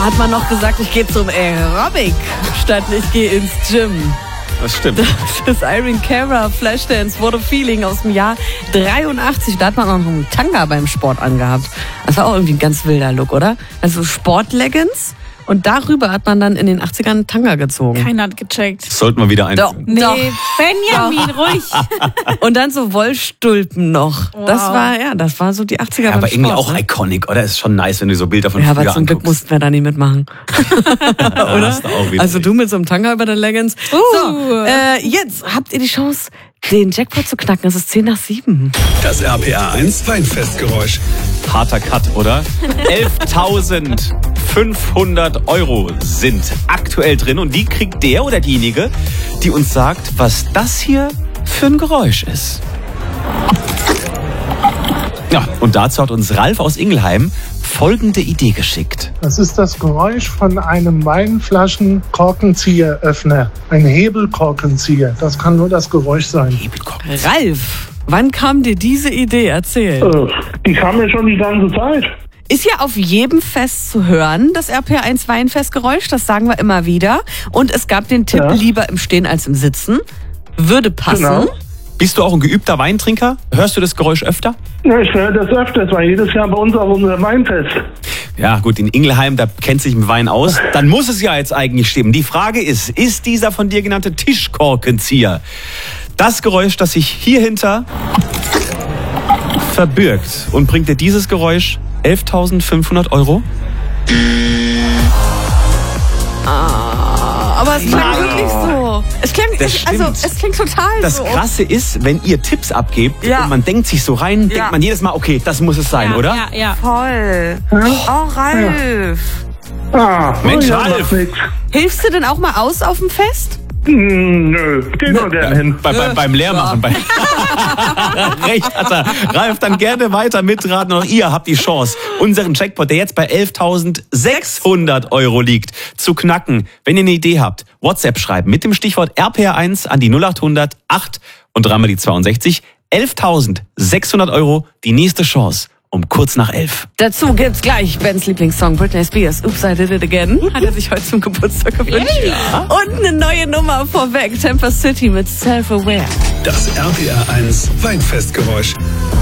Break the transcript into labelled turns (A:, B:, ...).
A: hat man noch gesagt, ich gehe zum Aerobic, statt ich gehe ins Gym.
B: Das stimmt.
A: Das Irene Cara Flashdance What a Feeling aus dem Jahr 83. Da hat man auch noch einen Tanga beim Sport angehabt. Das war auch irgendwie ein ganz wilder Look, oder? Also Sportleggings. Und darüber hat man dann in den 80ern einen Tanga gezogen.
C: Keiner hat gecheckt.
B: Sollten wir wieder einführen.
C: Nee, Benjamin, ruhig.
A: Und dann so Wollstulpen noch.
C: Wow.
A: Das war so die 80er
B: Ja,
A: beim
B: aber irgendwie
A: Sport,
B: auch
A: ne?
B: iconic, oder? Ist schon nice, wenn du so Bilder von
A: Ja,
B: früher
A: aber zum Glück
B: anguckst.
A: mussten wir da nicht mitmachen. Oder?
B: hast du auch wieder
A: Also
B: recht.
A: du mit so einem Tanga über den Leggings. So, jetzt habt ihr die Chance, den Jackpot zu knacken. Es ist 10:07.
D: Das RPA1 Weinfestgeräusch.
B: Harter Cut, oder? 11.500 € sind aktuell drin und die kriegt der oder diejenige, die uns sagt, was das hier für ein Geräusch ist. Ja, und dazu hat uns Ralf aus Ingelheim folgende Idee geschickt.
E: Das ist das Geräusch von einem Weinflaschen-Korkenzieheröffner. Ein Hebelkorkenzieher. Das kann nur das Geräusch sein.
A: Ralf, wann kam dir diese Idee? Erzähl.
E: Die kam mir schon die ganze Zeit.
A: Ist ja auf jedem Fest zu hören, das RPA1 Weinfestgeräusch. Das sagen wir immer wieder. Und es gab den Tipp, lieber im Stehen als im Sitzen. Würde passen.
E: Genau.
B: Bist du auch ein geübter Weintrinker? Hörst du das Geräusch öfter?
E: Ja, ich höre das öfters, weil jedes Jahr bei uns auf unser Weinfest.
B: Ja gut, in Ingelheim, da kennt sich mit Wein aus. Dann muss es ja jetzt eigentlich stimmen. Die Frage ist dieser von dir genannte Tischkorkenzieher das Geräusch, das sich hier hinter verbirgt? Und bringt dir dieses Geräusch 11.500 €?
A: Aber es klang wirklich so. Es klingt,
B: Das stimmt.
A: es klingt total
B: Das
A: so.
B: Krasse ist, wenn ihr Tipps abgebt
A: Ja.
B: und man denkt sich so rein,
A: Ja.
B: denkt man jedes Mal, okay, das muss es sein, oder?
C: Ja.
A: Voll. Oh, Ralf.
B: Mensch,
E: ja,
B: Ralf.
E: macht nix.
A: Hilfst du denn auch mal aus auf dem Fest?
E: Nö, geh nur gerne hin.
B: Beim Leermachen. Recht hat er. Ralf, dann gerne weiter mitraten. Auch ihr habt die Chance, unseren Jackpot, der jetzt bei 11.600 € liegt, zu knacken. Wenn ihr eine Idee habt, WhatsApp schreiben mit dem Stichwort RPR1 an die 0800 8 und dreimal die 62. 11.600 €, die nächste Chance. Um kurz nach 11.
A: Dazu gibt's gleich Bens Lieblingssong Britney Spears. Oops, I did it again. Hat er sich heute zum Geburtstag gewünscht.
B: Ja.
A: Und eine neue Nummer vorweg. Temper City mit Self-Aware.
D: Das RPR1 Weinfestgeräusch.